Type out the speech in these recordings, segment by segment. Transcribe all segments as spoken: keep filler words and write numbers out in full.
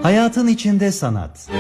Hayatın içinde sanat.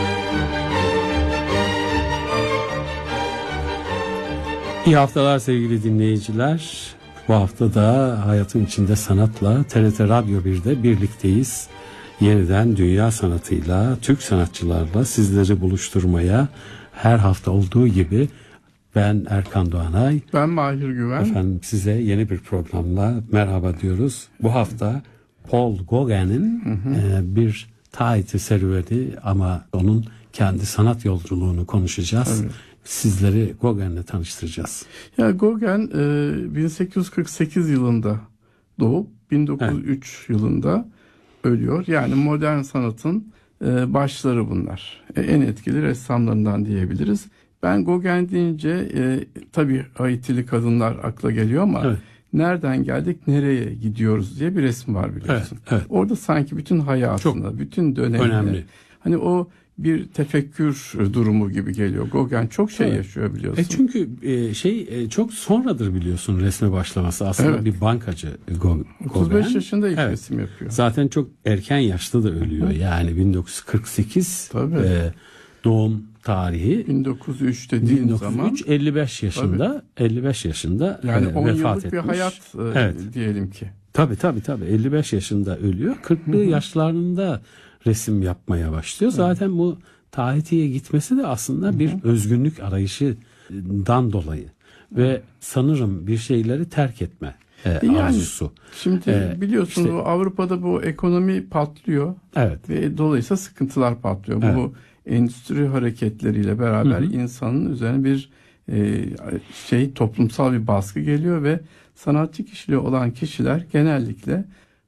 İyi haftalar sevgili dinleyiciler. Bu hafta da Hayatın İçinde Sanat'la T R T Radyo bir'de birlikteyiz. Yeniden dünya sanatıyla, Türk sanatçılarla sizleri buluşturmaya her hafta olduğu gibi ben Erkan Doğanay. Ben Mahir Güven. Efendim size yeni bir programla merhaba diyoruz. Bu hafta Paul Gauguin'in e, bir Tahiti serüveni ama onun kendi sanat yolculuğunu konuşacağız. Evet. Sizleri Gauguin'le tanıştıracağız. Ya Gauguin e, bin sekiz yüz kırk sekiz yılında doğup bin dokuz yüz üç evet. yılında ölüyor. Yani modern sanatın e, başları bunlar. E, en etkili ressamlarından diyebiliriz. Ben Gauguin deyince e, tabii Haitili kadınlar akla geliyor ama evet. nereden geldik nereye gidiyoruz diye bir resim var biliyorsun. Evet, evet. Orada sanki bütün hayatını, çok bütün dönemini. Önemli. Hani o bir tefekkür durumu gibi geliyor. Gauguin çok şey evet. yaşıyor biliyorsun. E çünkü e, şey e, çok sonradır biliyorsun resme başlaması. Aslında evet. bir bankacı Gauguin. otuz beş yaşında ilk evet. resim yapıyor. Zaten çok erken yaşta da ölüyor. Hı-hı. Yani bin dokuz yüz kırk sekiz e, doğum tarihi. bin dokuz yüz üç dediğin bin dokuz yüz üç, zaman elli beş yaşında, tabii. elli beş yaşında yani e, on vefat yıllık etmiş. bir hayat e, evet. diyelim ki. Tabii tabii tabii elli beş yaşında ölüyor. kırklı yaşlarında resim yapmaya başlıyor. Zaten Hı-hı. bu Tahiti'ye gitmesi de aslında bir Hı-hı. özgünlük arayışından dolayı ve sanırım bir şeyleri terk etme e, yani, arzusu. Şimdi ee, biliyorsunuz işte, Avrupa'da bu ekonomi patlıyor. Evet. Ve dolayısıyla sıkıntılar patlıyor. Evet. Bu endüstri hareketleriyle beraber Hı-hı. insanın üzerine bir e, şey toplumsal bir baskı geliyor ve sanatçı kişiliği olan kişiler genellikle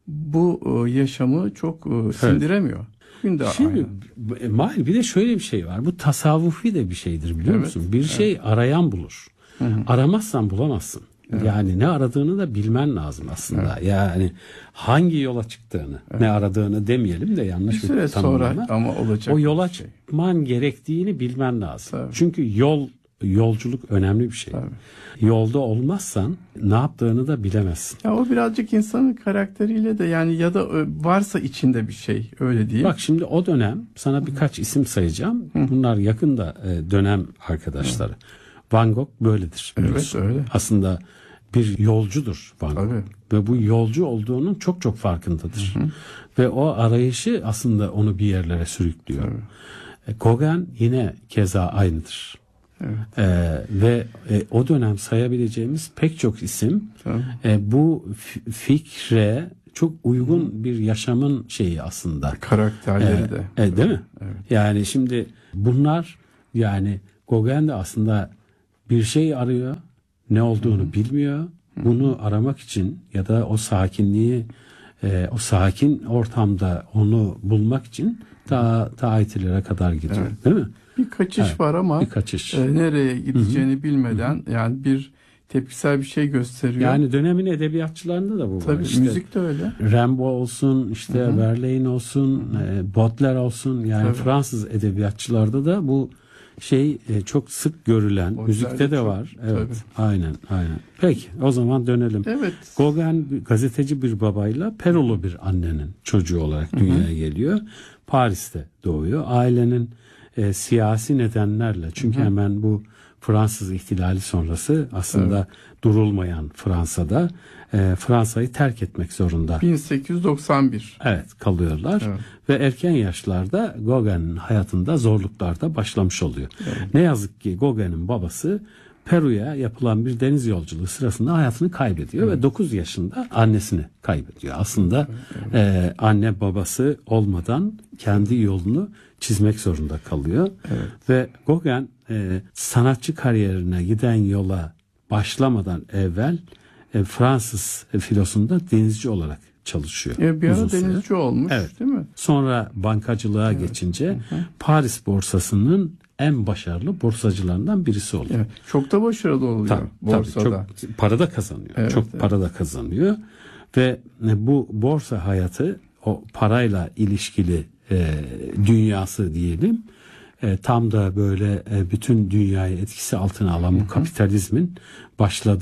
bu e, yaşamı çok e, sindiremiyor. Evet. Şimdi Mahir bir de şöyle bir şey var. Bu tasavvufi de bir şeydir biliyor evet, musun? Bir evet. şey arayan bulur. Hı hı. Aramazsan bulamazsın. Evet. Yani ne aradığını da bilmen lazım aslında. Evet. Yani hangi yola çıktığını, evet. ne aradığını demeyelim de yanlış bir, bir tanımlama. Ama olacak. O yola şey. çıkman gerektiğini bilmen lazım. Tabii. Çünkü yol yolculuk önemli bir şey. Tabii. Yolda olmazsan ne yaptığını da bilemezsin. Ya o birazcık insanın karakteriyle de yani ya da varsa içinde bir şey öyle değil. Bak şimdi o dönem sana birkaç Hı. isim sayacağım. Hı. Bunlar yakında dönem arkadaşları. Hı. Van Gogh böyledir. Evet öyle. Aslında bir yolcudur Van Gogh. Tabii. Ve bu yolcu olduğunun çok çok farkındadır. Hı. Ve o arayışı aslında onu bir yerlere sürüklüyor. Tabii. Gauguin yine keza aynıdır. Evet. Ee, ve e, o dönem sayabileceğimiz pek çok isim e, bu f- fikre çok uygun Hı. bir yaşamın şeyi aslında. Karakterleri ee, de. E, değil mi? Evet. Yani şimdi bunlar yani Gauguin de aslında bir şey arıyor. Ne olduğunu Hı. bilmiyor. Hı. Bunu aramak için ya da o sakinliği e, o sakin ortamda onu bulmak için ta Tahitilere kadar gidiyor. Evet. Değil mi? Bir kaçış evet, var ama bir kaçış. E, nereye gideceğini Hı-hı. bilmeden Hı-hı. yani bir tepkisel bir şey gösteriyor. Yani dönemin edebiyatçılarında da bu Tabii, var. İşte müzik de öyle. Rimbaud olsun, işte Hı-hı. Verlaine olsun, e, Baudelaire olsun yani Tabii. Fransız edebiyatçılarda da bu şey e, çok sık görülen, Baudelaire müzikte de çok, var. Evet. Tabii. Aynen, aynen. Peki, o zaman dönelim. Evet. Gauguin gazeteci bir babayla Perulu bir annenin çocuğu olarak dünyaya Hı-hı. geliyor. Paris'te doğuyor. Ailenin E, siyasi nedenlerle çünkü Hı-hı. hemen bu Fransız ihtilali sonrası aslında evet. durulmayan Fransa'da e, Fransa'yı terk etmek zorunda. bin sekiz yüz doksan bir Evet kalıyorlar evet. ve erken yaşlarda Gauguin'in hayatında zorluklar da başlamış oluyor. Evet. Ne yazık ki Gauguin'in babası Peru'ya yapılan bir deniz yolculuğu sırasında hayatını kaybediyor evet. ve dokuz yaşında annesini kaybediyor. Aslında evet. e, anne babası olmadan kendi yolunu çizmek zorunda kalıyor. Evet. Ve Gauguin e, sanatçı kariyerine giden yola başlamadan evvel e, Fransız e, filosunda denizci olarak çalışıyor. E, bir ara denizci süre. olmuş evet. değil mi? Sonra bankacılığa evet. geçince Hı-hı. Paris borsasının en başarılı borsacılarından birisi oluyor. Evet. Çok da başarılı oluyor tabii, borsada. Tabii, çok para da kazanıyor. Evet, çok evet. para da kazanıyor. Ve bu borsa hayatı o parayla ilişkili e, dünyası diyelim. E, tam da böyle e, bütün dünyayı etkisi altına alan bu kapitalizmin başladığı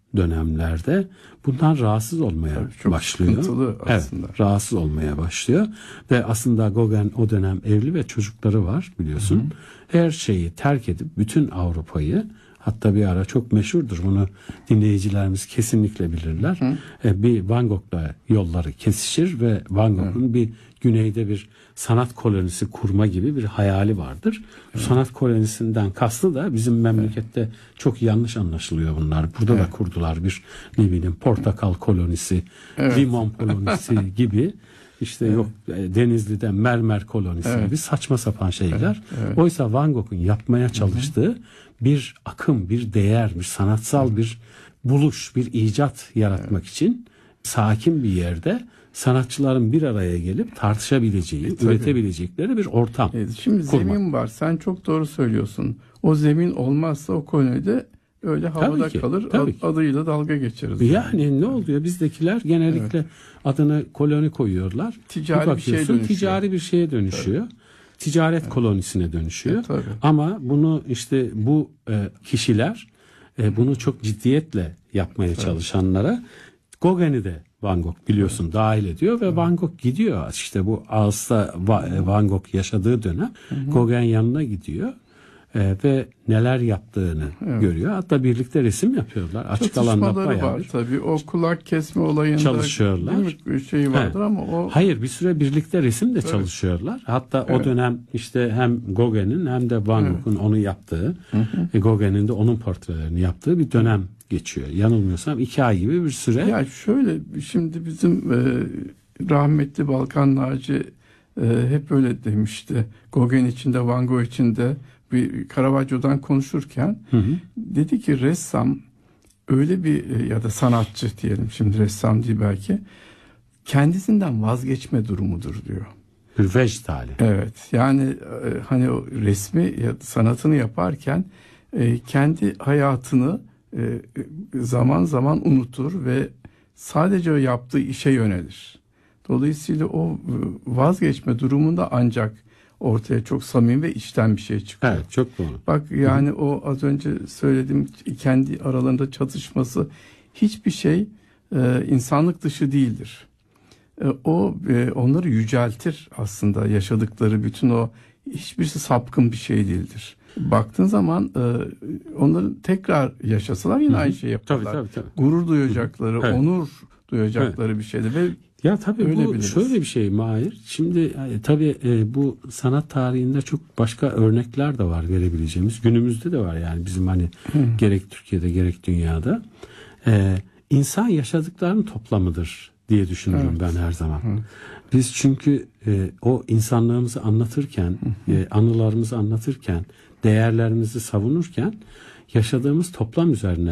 dönemlerde bundan rahatsız olmaya Tabii çok başlıyor. sıkıntılı aslında. Evet, rahatsız olmaya başlıyor ve aslında Gauguin o dönem evli ve çocukları var biliyorsun. Hı hı. Her şeyi terk edip bütün Avrupa'yı, hatta bir ara çok meşhurdur, bunu dinleyicilerimiz kesinlikle bilirler. Hı hı. Bir Van Gogh'la yolları kesişir ve Van Gogh'un bir güneyde bir sanat kolonisi kurma gibi bir hayali vardır. Bu sanat kolonisinden kastı da bizim memlekette evet. çok yanlış anlaşılıyor bunlar. Burada evet. da kurdular bir ne bileyim portakal kolonisi, evet. limon kolonisi gibi. İşte evet. yok Denizli'de mermer kolonisi evet. gibi saçma sapan şeyler. Evet. Evet. Oysa Van Gogh'un yapmaya çalıştığı hı hı. bir akım, bir değer, bir sanatsal hı. bir buluş, bir icat yaratmak evet. için sakin bir yerde sanatçıların bir araya gelip tartışabileceği, e, üretebilecekleri bir ortam. Evet, şimdi kurmak. Zemin var. Sen çok doğru söylüyorsun. O zemin olmazsa o kolonide öyle havada ki, kalır. Ad, adıyla dalga geçeriz. Yani, yani ne oluyor? Bizdekiler genellikle evet. adını koloni koyuyorlar. Ticari bir şeye dönüşüyor. Ticari bir şeye dönüşüyor. Evet. Ticaret evet. kolonisine dönüşüyor. Evet, ama bunu işte bu e, kişiler e, bunu çok ciddiyetle yapmaya evet. çalışanlara Gauguin'i de Van Gogh biliyorsun evet. dahil ediyor ve evet. Van Gogh gidiyor. İşte bu Ağustos'ta Van Gogh yaşadığı dönem evet. Gauguin yanına gidiyor. Ee, ve neler yaptığını evet. görüyor. Hatta birlikte resim yapıyorlar. Açık alanda bayağı var tabii. O kulak kesme olayında çalışıyorlar. Bir şey vardır evet. ama o hayır bir süre birlikte resim de evet. çalışıyorlar. Hatta evet. o dönem işte hem Gauguin'in hem de Van Gogh'un evet. onu yaptığı, e, Gauguin'in de onun portrelerini yaptığı bir dönem geçiyor. Yanılmıyorsam iki ay gibi bir süre. Ya şöyle şimdi bizim e, rahmetli Balkan Naci e, hep öyle demişti. Gauguin içinde, Van Gogh içinde bir Caravaggio'dan konuşurken hı hı. dedi ki ressam öyle bir ya da sanatçı diyelim şimdi ressam değil belki kendisinden vazgeçme durumudur diyor. Bir vecd hali. Evet yani e, hani o resmi ya da sanatını yaparken e, kendi hayatını e, zaman zaman unutur ve sadece o yaptığı işe yönelir. Dolayısıyla o vazgeçme durumunda ancak ortaya çok samimi ve içten bir şey çıkıyor. Evet, çok doğru. Bak yani Hı-hı. o az önce söylediğim kendi aralarında çatışması hiçbir şey e, insanlık dışı değildir. E, o e, onları yüceltir aslında yaşadıkları bütün o hiçbirisi sapkın bir şey değildir. Baktığın zaman e, onları tekrar yaşasalar yine Hı-hı. aynı şeyi yaparlar. Tabii, tabii, tabii. Gurur duyacakları, evet. onur duyacakları evet. bir şeydir ve ya tabii öyle bu biliriz. Şöyle bir şey Mahir. Şimdi e, tabii e, bu sanat tarihinde çok başka örnekler de var verebileceğimiz. Günümüzde de var yani bizim hani Hı. gerek Türkiye'de gerek dünyada. E, insan yaşadıklarının toplamıdır diye düşünürüm evet. ben her zaman. Hı. Biz çünkü e, o insanlığımızı anlatırken, e, anılarımızı anlatırken, değerlerimizi savunurken yaşadığımız toplam üzerine